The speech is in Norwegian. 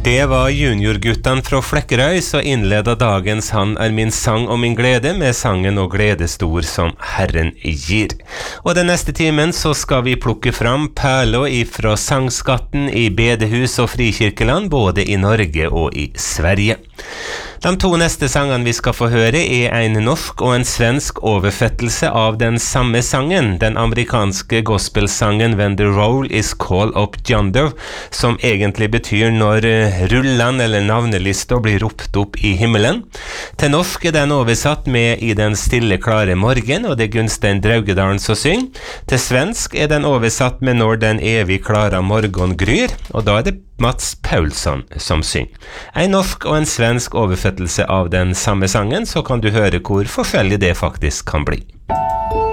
Det var juniorguttene fra Flekkerøy som innledet dagens Han min sang og min glede med sangen og gledestor som Herren gir. Og den neste timen så skal vi plukke fram perler ifra sangskatten i bedehus og frikirkeland både i Norge og i Sverige. De to neste sangene vi skal få høre en norsk og en svensk oversettelse av den samme sangen, den amerikanske gospelsangen When the Roll is Called Up Yonder, som egentlig betyr når rullene eller navnelister blir ropt opp i himmelen. Til norsk den oversatt med I den stille klare morgen, og det Gunstein Draugedalen som synger. Til svensk den oversatt med Når den evig klare morgen gryr, og da det Mats Paulsson som synger. En norsk og en svensk oversettelse av den samme sangen, så kan du høre hvor forskjellig det faktisk kan bli.